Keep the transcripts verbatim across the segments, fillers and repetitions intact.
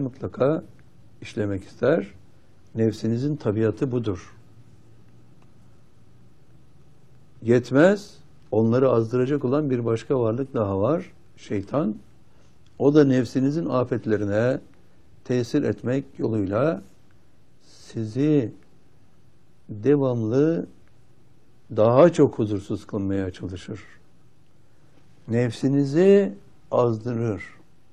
mutlaka işlemek ister. Nefsinizin tabiatı budur. Yetmez, onları azdıracak olan bir başka varlık daha var, şeytan. O da nefsinizin afetlerine tesir etmek yoluyla sizi devamlı daha çok huzursuz kılmaya çalışır. Nefsinizi azdırır.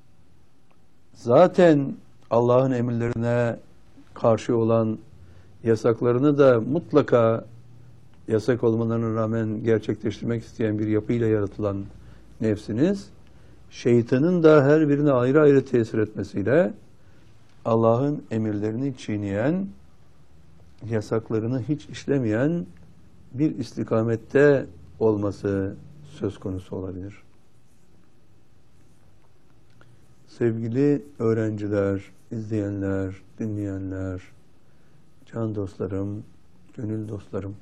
Zaten Allah'ın emirlerine karşı olan yasaklarını da mutlaka yasak olmalarına rağmen gerçekleştirmek isteyen bir yapıyla yaratılan nefsiniz, şeytanın da her birine ayrı ayrı tesir etmesiyle Allah'ın emirlerini çiğneyen, yasaklarını hiç işlemeyen bir istikamette olması söz konusu olabilir. Sevgili öğrenciler, izleyenler, dinleyenler, can dostlarım, gönül dostlarım,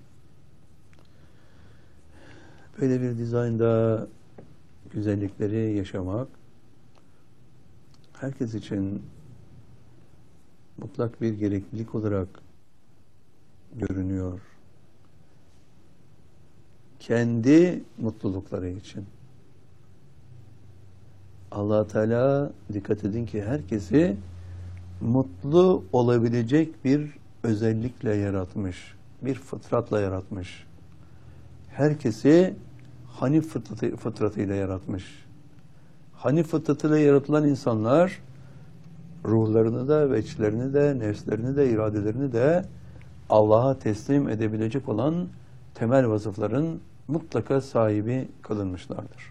böyle bir dizaynda güzellikleri yaşamak herkes için mutlak bir gereklilik olarak görünüyor. Kendi mutlulukları için. Allah Teala dikkat edin ki herkesi mutlu olabilecek bir özellikle yaratmış. Bir fıtratla yaratmış. Herkesi Hanif fıtratı, fıtratıyla yaratmış. Hanif fıtratıyla yaratılan insanlar ruhlarını da, veçlerini de, nefslerini de, iradelerini de Allah'a teslim edebilecek olan temel vasıfların mutlaka sahibi kılınmışlardır.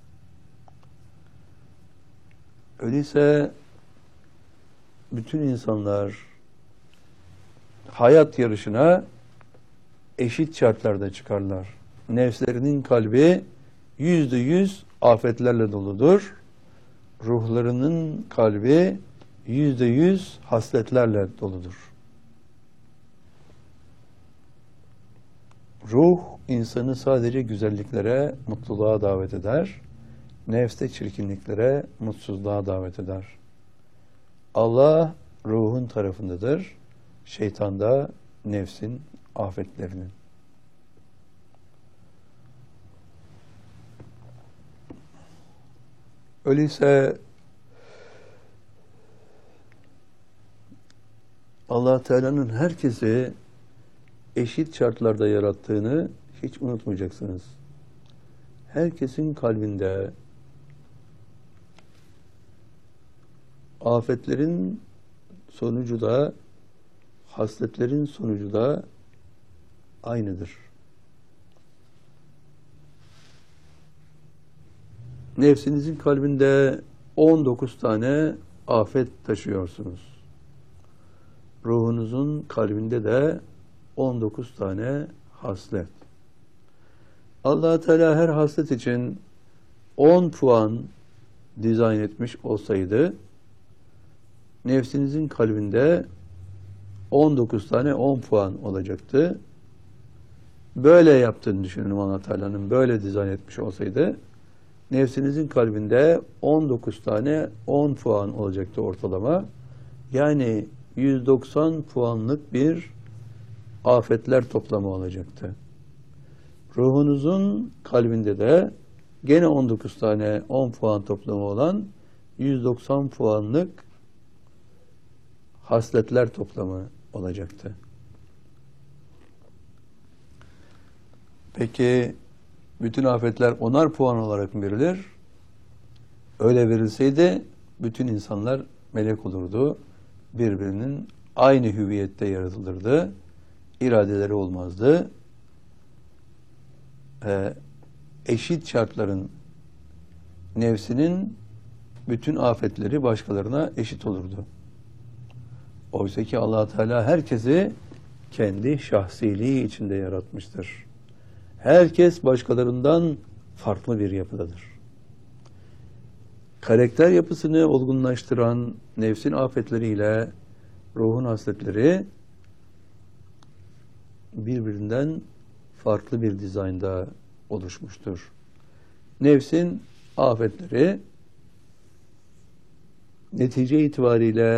Öyleyse bütün insanlar hayat yarışına eşit şartlarda çıkarlar. Nefslerinin kalbi yüzde yüz afetlerle doludur. Ruhlarının kalbi yüzde yüz hasletlerle doludur. Ruh insanı sadece güzelliklere, mutluluğa davet eder. Nefs de çirkinliklere, mutsuzluğa davet eder. Allah ruhun tarafındadır. Şeytan da nefsin afetlerinin. Öyleyse Allah Teala'nın herkesi eşit şartlarda yarattığını hiç unutmayacaksınız. Herkesin kalbinde afetlerin sonucu da, hasletlerin sonucu da aynıdır. Nefsinizin kalbinde on dokuz tane afet taşıyorsunuz. Ruhunuzun kalbinde de on dokuz tane haslet. Allah Teala her haslet için on puan dizayn etmiş olsaydı, nefsinizin kalbinde on dokuz tane on puan olacaktı. Böyle yaptığını düşünün Allah Teala'nın, böyle dizayn etmiş olsaydı, nefsinizin kalbinde on dokuz tane on puan olacaktı ortalama. Yani yüz doksan puanlık bir afetler toplamı olacaktı. Ruhunuzun kalbinde de gene on dokuz tane on puan toplamı olan yüz doksan puanlık hasletler toplamı olacaktı. Peki bütün afetler onar puan olarak mı verilir? Öyle verilseydi bütün insanlar melek olurdu. Birbirinin aynı hüviyette yaratılırdı. İradeleri olmazdı. Ee, eşit şartların nefsinin bütün afetleri başkalarına eşit olurdu. Oysa ki Allah Teala herkesi kendi şahsiliği içinde yaratmıştır. Herkes başkalarından farklı bir yapıdadır. Karakter yapısını olgunlaştıran nefsin afetleriyle ruhun hasletleri birbirinden farklı bir dizaynda oluşmuştur. Nefsin afetleri netice itibariyle